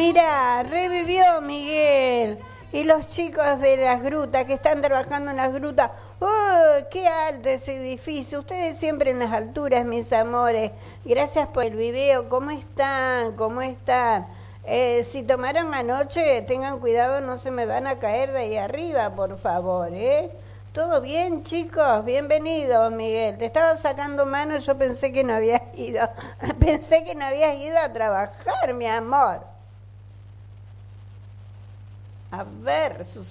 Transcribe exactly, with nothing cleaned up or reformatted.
Mirá, revivió Miguel. Y los chicos de las grutas que están trabajando en las grutas. ¡Oh, qué alto ese edificio! Ustedes siempre en las alturas, mis amores. Gracias por el video. ¿Cómo están? ¿Cómo están? Eh, si tomaron anoche, tengan cuidado, no se me van a caer de ahí arriba, por favor, ¿eh? ¿Todo bien, chicos? Bienvenidos, Miguel. Te estaba sacando mano, yo pensé que no habías ido. Pensé que no habías ido a trabajar, mi amor. A ver, sus